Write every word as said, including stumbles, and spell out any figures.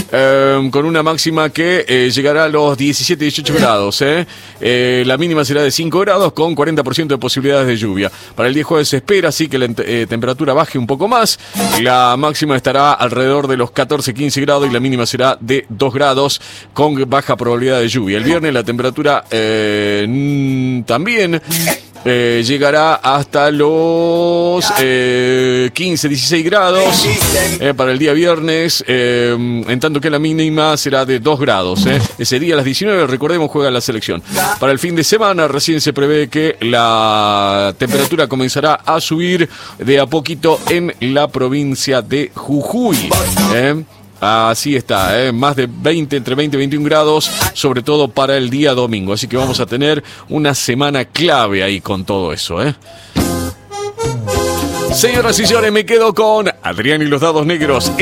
eh, con una máxima que eh, llegará a los diecisiete, dieciocho grados. Eh. Eh, la mínima será de cinco grados con cuarenta por ciento de posibilidades de lluvia. Para el día jueves se espera así que la eh, temperatura baje un poco más. La máxima estará alrededor de los catorce, quince grados y la mínima será de dos grados con baja probabilidad de lluvia. El viernes la temperatura eh, también Eh, llegará hasta los eh, quince, dieciséis grados eh, para el día viernes, eh, en tanto que la mínima será de dos grados. Eh. Ese día a las diecinueve, recordemos, juega la selección. Para el fin de semana recién se prevé que la temperatura comenzará a subir de a poquito en la provincia de Jujuy. Eh. Así está, ¿eh? Más de veinte, entre veinte y veintiún grados, sobre todo para el día domingo. Así que vamos a tener una semana clave ahí con todo eso, ¿eh? Señoras y señores, me quedo con Adrián y los Dados Negros.